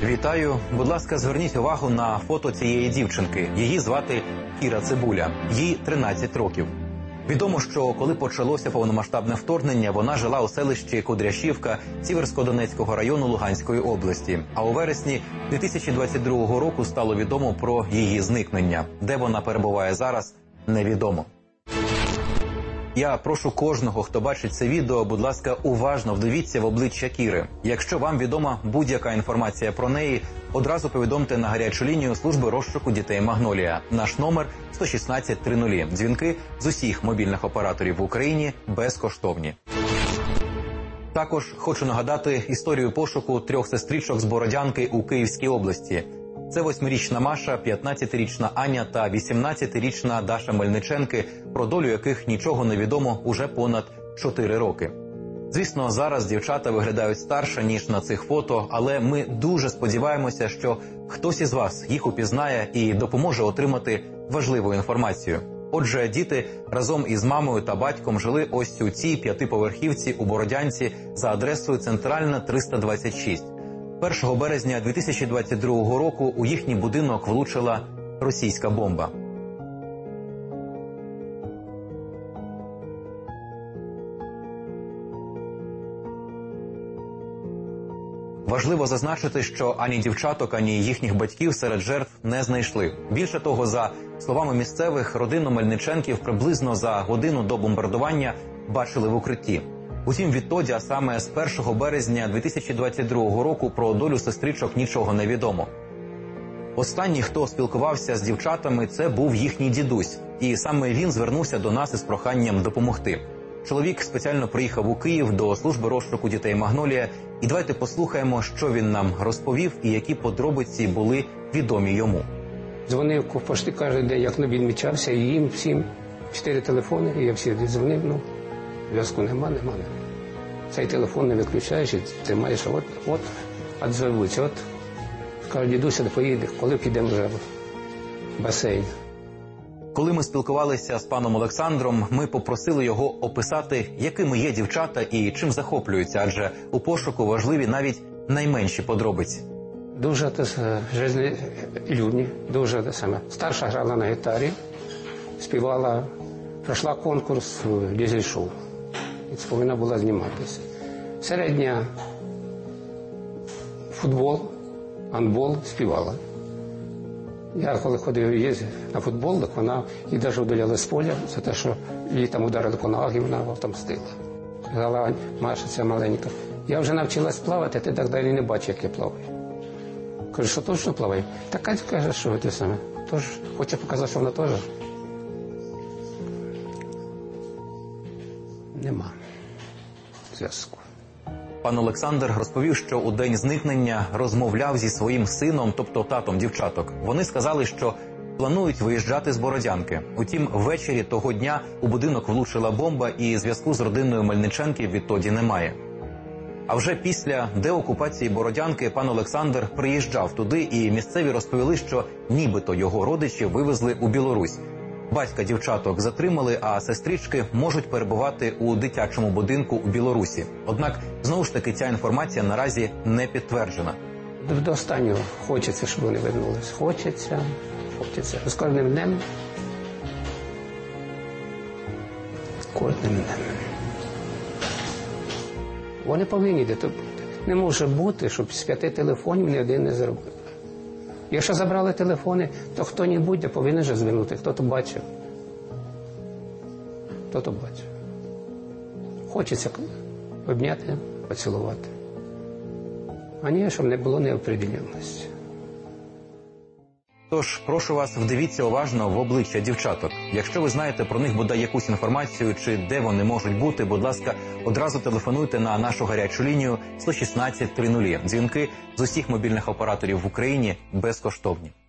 Вітаю. Будь ласка, зверніть увагу на фото цієї дівчинки. Її звати Кіра Цибуля. Їй 13 років. Відомо, що коли почалося повномасштабне вторгнення, вона жила у селищі Кудряшівка Сіверсько-Донецького району Луганської області. А у вересні 2022 року стало відомо про її зникнення. Де вона перебуває зараз, невідомо. Я прошу кожного, хто бачить це відео, будь ласка, уважно вдивіться в обличчя Кіри. Якщо вам відома будь-яка інформація про неї, одразу повідомте на гарячу лінію служби розшуку дітей «Магнолія». Наш номер 116 00. Дзвінки з усіх мобільних операторів в Україні безкоштовні. Також хочу нагадати історію пошуку 3 сестричок з Бородянки у Київській області. Це 8-річна Маша, 15-річна Аня та 18-річна Даша Мельниченки, про долю яких нічого не відомо уже понад 4 роки. Звісно, зараз дівчата виглядають старше, ніж на цих фото, але ми дуже сподіваємося, що хтось із вас їх упізнає і допоможе отримати важливу інформацію. Отже, діти разом із мамою та батьком жили ось у цій 5-поверхівці у Бородянці за адресою Центральна, 326. 1 березня 2022 року у їхній будинок влучила російська бомба. Важливо зазначити, що ані дівчаток, ані їхніх батьків серед жертв не знайшли. Більше того, за словами місцевих, родину Мельниченків приблизно за годину до бомбардування бачили в укритті. Утім, відтоді, а саме з 1 березня 2022 року, про долю сестричок нічого не відомо. Останній, хто спілкувався з дівчатами, це був їхній дідусь. І саме він звернувся до нас із проханням допомогти. Чоловік спеціально приїхав у Київ до служби розшуку дітей «Магнолія». І давайте послухаємо, що він нам розповів і які подробиці були відомі йому. Дзвонив почти кожен день, як він відмічався, і їм всім 4 телефони, і я всі дзвонив, зв'язку нема. Цей телефон не виключаєш, і тримаєш, от, відзовуться, от. Кажуть, дідуся, поїде, коли підемо вже в басейн. Коли ми спілкувалися з паном Олександром, ми попросили його описати, якими є дівчата і чим захоплюються, адже у пошуку важливі навіть найменші подробиці. Дуже жизнелюбні, дуже саме. Старша грала на гітарі, співала, пройшла конкурс в дизель-шоу. І повинна була зніматися. Середня футбол, гандбол співала. Я коли ходив на футбол, так вона її навіть удаляли з поля за те, що її там ударили по ногах, і вона отомстила. Сказала, Маша, ця маленька, я вже навчилась плавати, ти так далі не бачиш, як я плаваю. Кажу, що точно плаваю? Так Катя каже, що ти саме. Тож, хоче показати, що вона теж. Нема зв'язку. Пан Олександр розповів, що у день зникнення розмовляв зі своїм сином, тобто татом дівчаток. Вони сказали, що планують виїжджати з Бородянки. Утім, ввечері того дня у будинок влучила бомба і зв'язку з родиною Мельниченків відтоді немає. А вже після деокупації Бородянки пан Олександр приїжджав туди, і місцеві розповіли, що нібито його родичі вивезли у Білорусь. Батька дівчаток затримали, а сестрички можуть перебувати у дитячому будинку у Білорусі. Однак, знову ж таки, ця інформація наразі не підтверджена. До останнього хочеться, щоб вони вернулись. Хочеться. З кожним днем. Вони повинні йти. Не може бути, щоб з 5 телефонів ні один не зробив. Якщо забрали телефони, то хто-небудь повинен же звернути. Хто-то бачив. Хочеться обняти, поцілувати. А ні, щоб не було неопределеності. Тож, прошу вас, вдивіться уважно в обличчя дівчаток. Якщо ви знаєте про них бодай якусь інформацію, чи де вони можуть бути, будь ласка, одразу телефонуйте на нашу гарячу лінію 116 00. Дзвінки з усіх мобільних операторів в Україні безкоштовні.